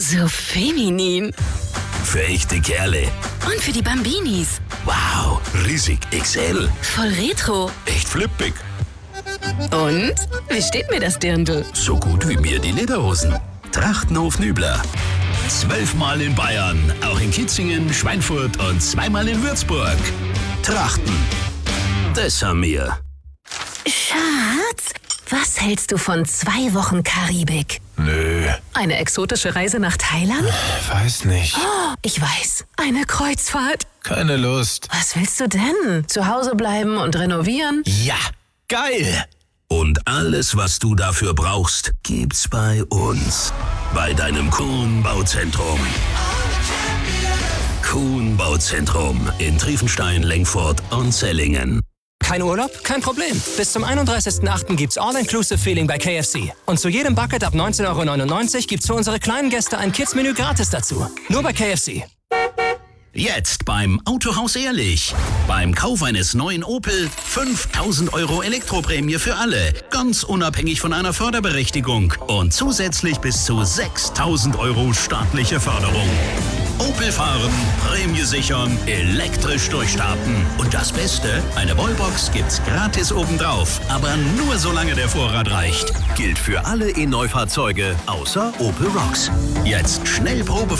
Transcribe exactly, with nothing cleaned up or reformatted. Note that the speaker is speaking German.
So feminin. Für echte Kerle. Und für die Bambinis. Wow, riesig X L. Voll retro. Echt flippig. Und? Wie steht mir das Dirndl? So gut wie mir die Lederhosen. Trachtenhof Nübler. Zwölfmal in Bayern, auch in Kitzingen, Schweinfurt und zweimal in Würzburg. Trachten. Das haben wir. Schatz, was hältst du von zwei Wochen Karibik? Nö. Eine exotische Reise nach Thailand? Weiß nicht. Oh, ich weiß. Eine Kreuzfahrt. Keine Lust. Was willst du denn? Zu Hause bleiben und renovieren? Ja, geil. Und alles, was du dafür brauchst, gibt's bei uns. Bei deinem Kuhn Bauzentrum. Kuhn Bauzentrum in Triefenstein, Lengfurt und Zellingen. Kein Urlaub? Kein Problem. Bis zum einunddreißigsten achten gibt's All-Inclusive-Feeling bei K F C. Und zu jedem Bucket ab neunzehn Euro neunundneunzig gibt's für unsere kleinen Gäste ein Kids-Menü gratis dazu. Nur bei K F C. Jetzt beim Autohaus Ehrlich. Beim Kauf eines neuen Opel fünftausend Euro Elektroprämie für alle. Ganz unabhängig von einer Förderberechtigung. Und zusätzlich bis zu sechstausend Euro staatliche Förderung. Opel fahren, Prämie sichern, elektrisch durchstarten. Und das Beste, eine Wallbox gibt's gratis obendrauf. Aber nur solange der Vorrat reicht. Gilt für alle E-Neufahrzeuge außer Opel Rocks. Jetzt schnell Probe